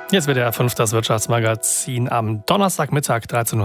Jetzt wird der 5. das Wirtschaftsmagazin am Donnerstagmittag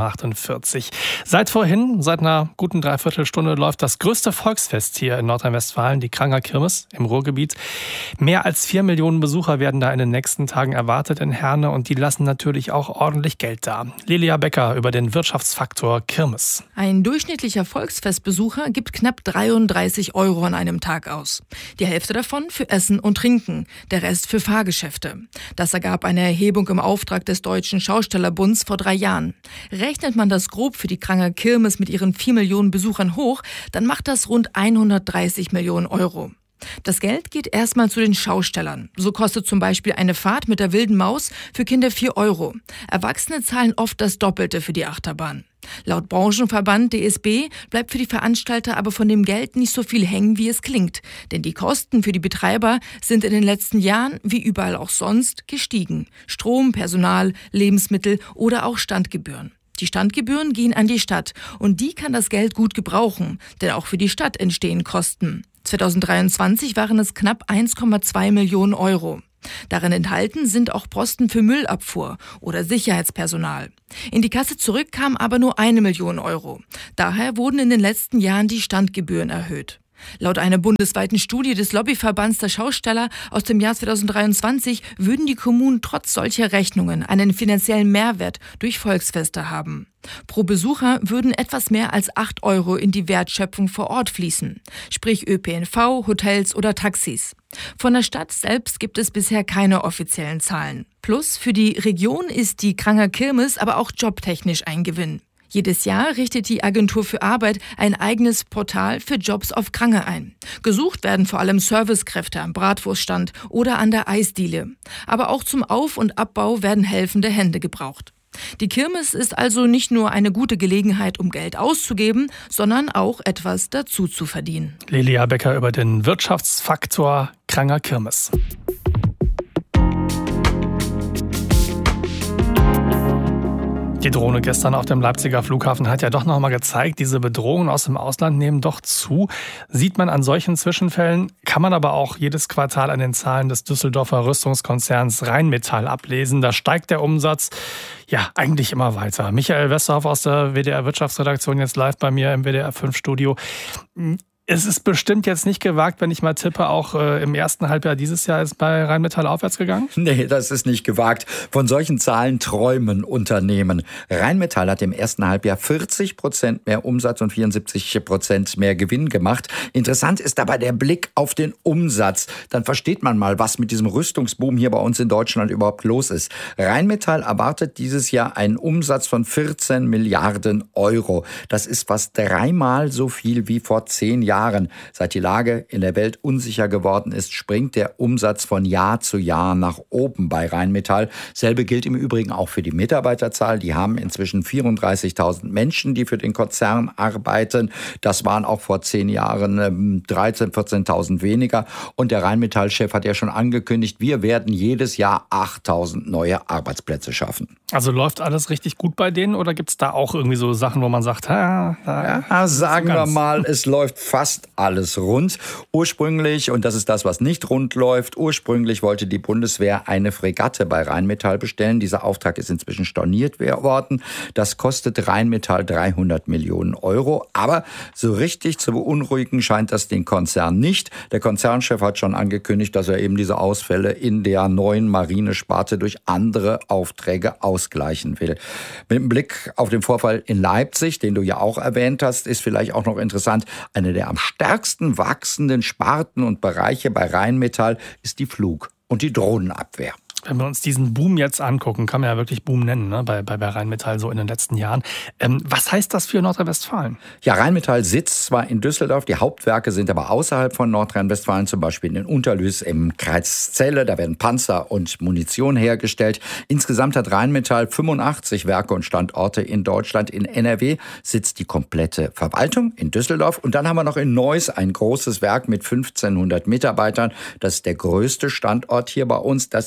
13.48 Uhr. Seit einer guten Dreiviertelstunde läuft das größte Volksfest hier in Nordrhein-Westfalen, die Kranger Kirmes im Ruhrgebiet. Mehr als 4 Millionen Besucher werden da in den nächsten Tagen erwartet in Herne und die lassen natürlich auch ordentlich Geld da. Lilia Becker über den Wirtschaftsfaktor Kirmes. Ein durchschnittlicher Volksfestbesucher gibt knapp 33 € an einem Tag aus. Die Hälfte davon für Essen und Trinken, der Rest für Fahrgeschäfte. Das ergab eine Erhebung im Auftrag des Deutschen Schaustellerbunds vor 3 Jahren. Rechnet man das grob für die Kranger Kirmes mit ihren 4 Millionen Besuchern hoch, dann macht das rund 130 Millionen €. Das Geld geht erstmal zu den Schaustellern. So kostet zum Beispiel eine Fahrt mit der Wilden Maus für Kinder 4 €. Erwachsene zahlen oft das Doppelte für die Achterbahn. Laut Branchenverband DSB bleibt für die Veranstalter aber von dem Geld nicht so viel hängen, wie es klingt. Denn die Kosten für die Betreiber sind in den letzten Jahren, wie überall auch sonst, gestiegen. Strom, Personal, Lebensmittel oder auch Standgebühren. Die Standgebühren gehen an die Stadt und die kann das Geld gut gebrauchen, denn auch für die Stadt entstehen Kosten. 2023 waren es knapp 1,2 Millionen €. Darin enthalten sind auch Posten für Müllabfuhr oder Sicherheitspersonal. In die Kasse zurück kam aber nur 1 Million €. Daher wurden in den letzten Jahren die Standgebühren erhöht. Laut einer bundesweiten Studie des Lobbyverbands der Schausteller aus dem Jahr 2023 würden die Kommunen trotz solcher Rechnungen einen finanziellen Mehrwert durch Volksfeste haben. Pro Besucher würden etwas mehr als 8 € in die Wertschöpfung vor Ort fließen, sprich ÖPNV, Hotels oder Taxis. Von der Stadt selbst gibt es bisher keine offiziellen Zahlen. Plus, für die Region ist die Kranger Kirmes aber auch jobtechnisch ein Gewinn. Jedes Jahr richtet die Agentur für Arbeit ein eigenes Portal für Jobs auf Krange ein. Gesucht werden vor allem Servicekräfte am Bratwurststand oder an der Eisdiele. Aber auch zum Auf- und Abbau werden helfende Hände gebraucht. Die Kirmes ist also nicht nur eine gute Gelegenheit, um Geld auszugeben, sondern auch etwas dazu zu verdienen. Lilia Becker über den Wirtschaftsfaktor Kranger Kirmes. Die Drohne gestern auf dem Leipziger Flughafen hat ja doch noch mal gezeigt, diese Bedrohungen aus dem Ausland nehmen doch zu. Sieht man an solchen Zwischenfällen, kann man aber auch jedes Quartal an den Zahlen des Düsseldorfer Rüstungskonzerns Rheinmetall ablesen. Da steigt der Umsatz ja eigentlich immer weiter. Michael Westerhoff aus der WDR Wirtschaftsredaktion jetzt live bei mir im WDR 5 Studio. Es ist bestimmt jetzt nicht gewagt, wenn ich mal tippe, auch im ersten Halbjahr dieses Jahr ist bei Rheinmetall aufwärts gegangen? Nee, das ist nicht gewagt. Von solchen Zahlen träumen Unternehmen. Rheinmetall hat im ersten Halbjahr 40% mehr Umsatz und 74% mehr Gewinn gemacht. Interessant ist dabei der Blick auf den Umsatz. Dann versteht man mal, was mit diesem Rüstungsboom hier bei uns in Deutschland überhaupt los ist. Rheinmetall erwartet dieses Jahr einen Umsatz von 14 Milliarden €. Das ist fast 3-mal so viel wie vor 10 Jahren. Seit die Lage in der Welt unsicher geworden ist, springt der Umsatz von Jahr zu Jahr nach oben bei Rheinmetall. Selbe gilt im Übrigen auch für die Mitarbeiterzahl. Die haben inzwischen 34.000 Menschen, die für den Konzern arbeiten. Das waren auch vor 10 Jahren 13.000, 14.000 weniger. Und der Rheinmetall-Chef hat ja schon angekündigt, wir werden jedes Jahr 8.000 neue Arbeitsplätze schaffen. Also läuft alles richtig gut bei denen oder gibt es da auch irgendwie so Sachen, wo man sagt, sagen wir mal, es läuft fast alles rund. Ursprünglich, und das ist das, was nicht rund läuft, ursprünglich wollte die Bundeswehr eine Fregatte bei Rheinmetall bestellen. Dieser Auftrag ist inzwischen storniert worden. Das kostet Rheinmetall 300 Millionen €. Aber so richtig zu beunruhigen scheint das den Konzern nicht. Der Konzernchef hat schon angekündigt, dass er eben diese Ausfälle in der neuen Marinesparte durch andere Aufträge ausgleichen will. Mit dem Blick auf den Vorfall in Leipzig, den du ja auch erwähnt hast, ist vielleicht auch noch interessant, eine der am stärksten wachsenden Sparten und Bereiche bei Rheinmetall ist die Flug- und die Drohnenabwehr. Wenn wir uns diesen Boom jetzt angucken, kann man ja wirklich Boom nennen, ne? bei Rheinmetall so in den letzten Jahren. Was heißt das für Nordrhein-Westfalen? Ja, Rheinmetall sitzt zwar in Düsseldorf, die Hauptwerke sind aber außerhalb von Nordrhein-Westfalen, zum Beispiel in Unterlüß im Kreis Celle. Da werden Panzer und Munition hergestellt. Insgesamt hat Rheinmetall 85 Werke und Standorte in Deutschland. In NRW sitzt die komplette Verwaltung in Düsseldorf. Und dann haben wir noch in Neuss ein großes Werk mit 1500 Mitarbeitern. Das ist der größte Standort hier bei uns. Das ist ein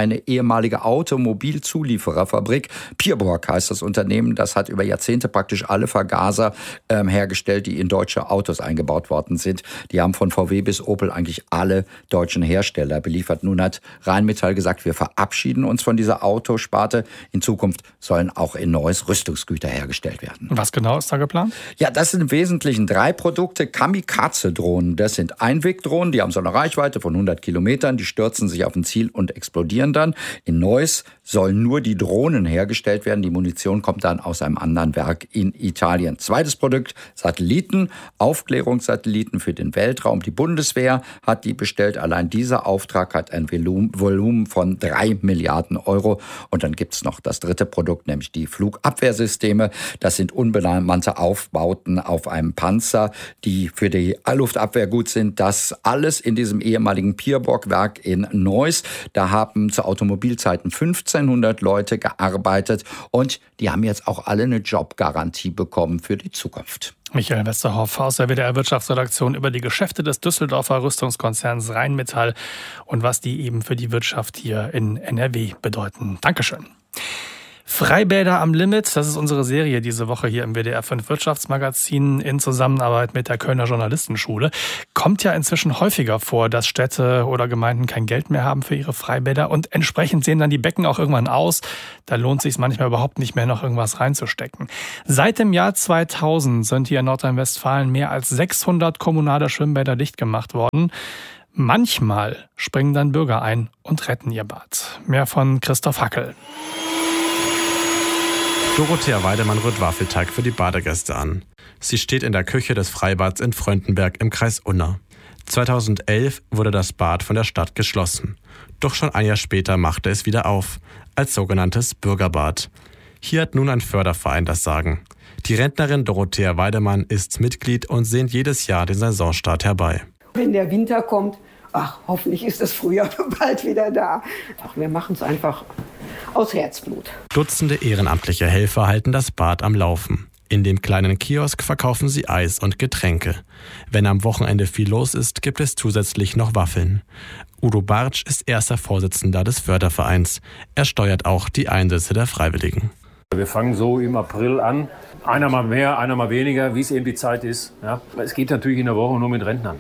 eine ehemalige Automobilzuliefererfabrik. Pierborg heißt das Unternehmen. Das hat über Jahrzehnte praktisch alle Vergaser hergestellt, die in deutsche Autos eingebaut worden sind. Die haben von VW bis Opel eigentlich alle deutschen Hersteller beliefert. Nun hat Rheinmetall gesagt, wir verabschieden uns von dieser Autosparte. In Zukunft sollen auch in Neuss Rüstungsgüter hergestellt werden. Was genau ist da geplant? Ja, das sind im Wesentlichen 3 Produkte. Kamikaze-Drohnen, das sind Einwegdrohnen, die haben so eine Reichweite von 100 Kilometern, die stürzen sich auf ein Ziel und explodieren dann. In Neuss sollen nur die Drohnen hergestellt werden. Die Munition kommt dann aus einem anderen Werk in Italien. Zweites Produkt, Satelliten, Aufklärungssatelliten für den Weltraum. Die Bundeswehr hat die bestellt. Allein dieser Auftrag hat ein Volumen von 3 Milliarden Euro. Und dann gibt's noch das dritte Produkt, nämlich die Flugabwehrsysteme. Das sind unbemannte Aufbauten auf einem Panzer, die für die Luftabwehr gut sind. Das alles in diesem ehemaligen Pierborg-Werk in Neuss. Da haben zu Automobilzeiten 1500 Leute gearbeitet und die haben jetzt auch alle eine Jobgarantie bekommen für die Zukunft. Michael Westerhoff aus der WDR-Wirtschaftsredaktion über die Geschäfte des Düsseldorfer Rüstungskonzerns Rheinmetall und was die eben für die Wirtschaft hier in NRW bedeuten. Dankeschön. Freibäder am Limit, das ist unsere Serie diese Woche hier im WDR 5 Wirtschaftsmagazin in Zusammenarbeit mit der Kölner Journalistenschule. Kommt ja inzwischen häufiger vor, dass Städte oder Gemeinden kein Geld mehr haben für ihre Freibäder und entsprechend sehen dann die Becken auch irgendwann aus. Da lohnt es sich manchmal überhaupt nicht mehr, noch irgendwas reinzustecken. Seit dem Jahr 2000 sind hier in Nordrhein-Westfalen mehr als 600 kommunale Schwimmbäder dicht gemacht worden. Manchmal springen dann Bürger ein und retten ihr Bad. Mehr von Christoph Hackel. Dorothea Weidemann rührt Waffelteig für die Badegäste an. Sie steht in der Küche des Freibads in Fröndenberg im Kreis Unna. 2011 wurde das Bad von der Stadt geschlossen. Doch schon ein Jahr später machte es wieder auf, als sogenanntes Bürgerbad. Hier hat nun ein Förderverein das Sagen. Die Rentnerin Dorothea Weidemann ist Mitglied und sehnt jedes Jahr den Saisonstart herbei. Wenn der Winter kommt, hoffentlich ist das Frühjahr bald wieder da. Wir machen es einfach aus Herzblut. Dutzende ehrenamtliche Helfer halten das Bad am Laufen. In dem kleinen Kiosk verkaufen sie Eis und Getränke. Wenn am Wochenende viel los ist, gibt es zusätzlich noch Waffeln. Udo Bartsch ist erster Vorsitzender des Fördervereins. Er steuert auch die Einsätze der Freiwilligen. Wir fangen so im April an. Einer mal mehr, einer mal weniger, wie es eben die Zeit ist. Ja. Es geht natürlich in der Woche nur mit Rentnern.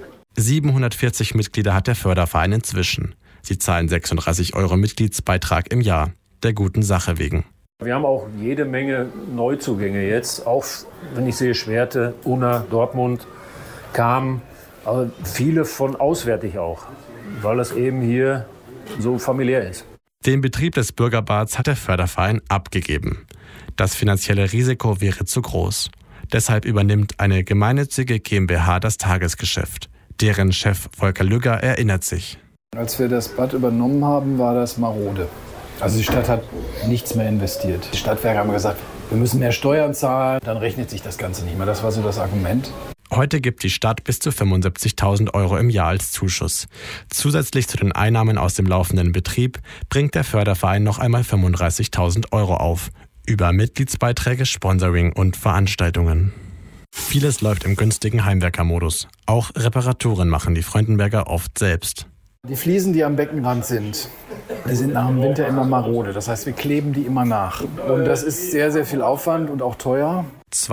740 Mitglieder hat der Förderverein inzwischen. Sie zahlen 36 € Mitgliedsbeitrag im Jahr. Der guten Sache wegen. Wir haben auch jede Menge Neuzugänge jetzt, auch wenn ich sehe Schwerte, Unna, Dortmund, Kam, aber viele von auswärtig auch, weil das eben hier so familiär ist. Den Betrieb des Bürgerbads hat der Förderverein abgegeben. Das finanzielle Risiko wäre zu groß. Deshalb übernimmt eine gemeinnützige GmbH das Tagesgeschäft. Deren Chef Volker Lügger erinnert sich. Als wir das Bad übernommen haben, war das marode. Also die Stadt hat nichts mehr investiert. Die Stadtwerke haben gesagt, wir müssen mehr Steuern zahlen, dann rechnet sich das Ganze nicht mehr. Das war so das Argument. Heute gibt die Stadt bis zu 75.000 € im Jahr als Zuschuss. Zusätzlich zu den Einnahmen aus dem laufenden Betrieb bringt der Förderverein noch einmal 35.000 € auf. Über Mitgliedsbeiträge, Sponsoring und Veranstaltungen. Vieles läuft im günstigen Heimwerkermodus. Auch Reparaturen machen die Fröndenberger oft selbst. Die Fliesen, die am Beckenrand sind, die sind nach dem Winter immer marode. Das heißt, wir kleben die immer nach. Und das ist sehr, sehr viel Aufwand und auch teuer.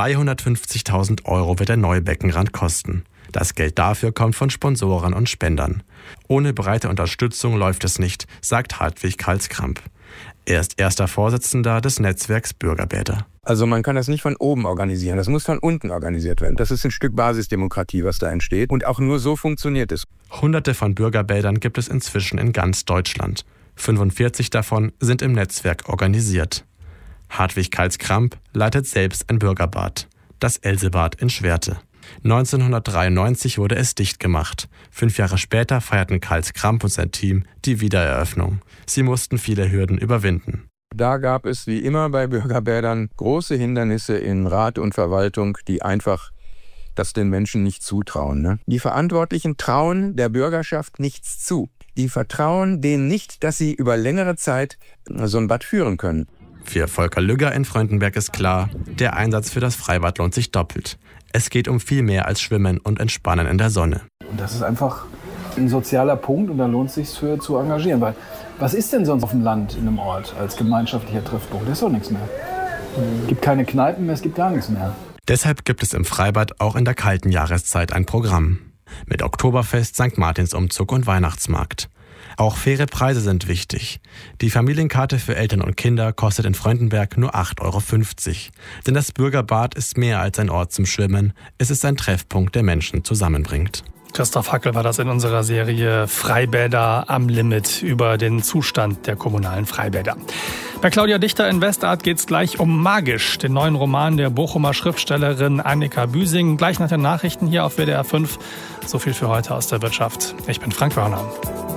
250.000 € wird der neue Beckenrand kosten. Das Geld dafür kommt von Sponsoren und Spendern. Ohne breite Unterstützung läuft es nicht, sagt Hartwig Karlskramp. Er ist erster Vorsitzender des Netzwerks Bürgerbäder. Also man kann das nicht von oben organisieren, das muss von unten organisiert werden. Das ist ein Stück Basisdemokratie, was da entsteht. Und auch nur so funktioniert es. Hunderte von Bürgerbädern gibt es inzwischen in ganz Deutschland. 45 davon sind im Netzwerk organisiert. Hartwig Karlskramp leitet selbst ein Bürgerbad, das Elsebad in Schwerte. 1993 wurde es dicht gemacht. 5 Jahre später feierten Karlskramp und sein Team die Wiedereröffnung. Sie mussten viele Hürden überwinden. Da gab es wie immer bei Bürgerbädern große Hindernisse in Rat und Verwaltung, die einfach das den Menschen nicht zutrauen. Ne? Die Verantwortlichen trauen der Bürgerschaft nichts zu. Die vertrauen denen nicht, dass sie über längere Zeit so ein Bad führen können. Für Volker Lügger in Fröndenberg ist klar, der Einsatz für das Freibad lohnt sich doppelt. Es geht um viel mehr als Schwimmen und Entspannen in der Sonne. Und das ist einfach ein sozialer Punkt und da lohnt es sich für zu engagieren, weil Was ist denn sonst auf dem Land in einem Ort als gemeinschaftlicher Treffpunkt? Da ist doch nichts mehr. Es gibt keine Kneipen mehr, es gibt gar nichts mehr. Deshalb gibt es im Freibad auch in der kalten Jahreszeit ein Programm. Mit Oktoberfest, St. Martinsumzug und Weihnachtsmarkt. Auch faire Preise sind wichtig. Die Familienkarte für Eltern und Kinder kostet in Freudenberg nur 8,50 €. Denn das Bürgerbad ist mehr als ein Ort zum Schwimmen. Es ist ein Treffpunkt, der Menschen zusammenbringt. Christoph Hackel war das in unserer Serie Freibäder am Limit über den Zustand der kommunalen Freibäder. Bei Claudia Dichter in Westart geht's gleich um Magisch, den neuen Roman der Bochumer Schriftstellerin Annika Büsing. Gleich nach den Nachrichten hier auf WDR 5. So viel für heute aus der Wirtschaft. Ich bin Frank Wörner.